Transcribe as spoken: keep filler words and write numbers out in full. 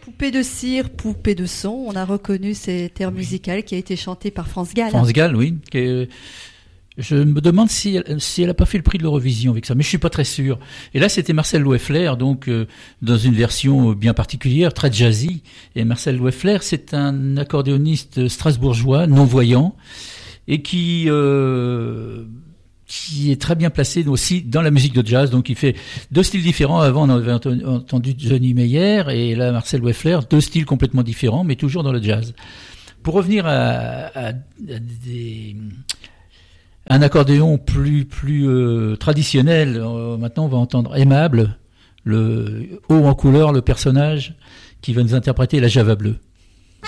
Poupée de cire, poupée de son, on a reconnu cet air musical qui a été chanté par France Gall. France Gall, oui. Qui, je me demande si elle, si elle a pas fait le prix de l'Eurovision avec ça, mais je suis pas très sûr. Et là, c'était Marcel Loeffler, donc euh, dans une version bien particulière, très jazzy. Et Marcel Loeffler, c'est un accordéoniste strasbourgeois, non-voyant, et qui euh, qui est très bien placé aussi dans la musique de jazz. Donc, il fait deux styles différents. Avant, on avait entendu Johnny Meyer, et là, Marcel Loeffler, deux styles complètement différents, mais toujours dans le jazz. Pour revenir à, à, à des un accordéon plus plus euh, traditionnel. Euh, maintenant, on va entendre Aimable, le haut en couleur, le personnage qui va nous interpréter la Java bleue.